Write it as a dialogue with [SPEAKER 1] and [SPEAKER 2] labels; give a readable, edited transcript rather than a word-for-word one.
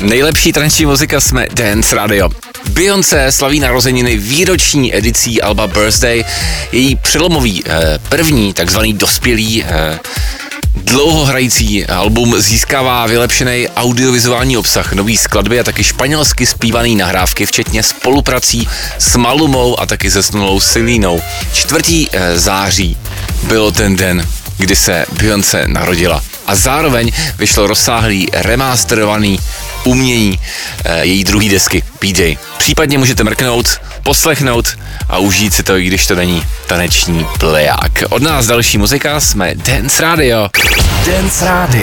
[SPEAKER 1] Nejlepší taneční muzika jsme Dance Radio. Beyoncé slaví narozeniny výroční edicí alba Birthday. Její přelomový první takzvaný dospělý dlouhohrající album získává vylepšený audiovizuální obsah, nový skladby a taky španělsky zpívaný nahrávky, včetně spoluprací s Malumou a taky se Snulou Silínou. 4. září bylo ten den, kdy se Beyoncé narodila. A zároveň vyšlo rozsáhlý remasterovaný umění její druhé desky BJ. Případně můžete mrknout, poslechnout a užít si to, i když to není taneční pleják. Od nás další muzika, jsme Dance Radio.
[SPEAKER 2] Dance Radio.